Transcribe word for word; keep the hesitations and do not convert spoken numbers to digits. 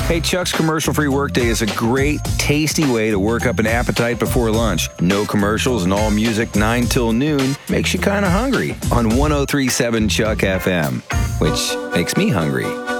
Hey, Chuck's commercial-free workday is a great, tasty way to work up an appetite before lunch. No commercials and all music nine till noon makes you kind of hungry on one oh three point seven Chuck F M, which makes me hungry.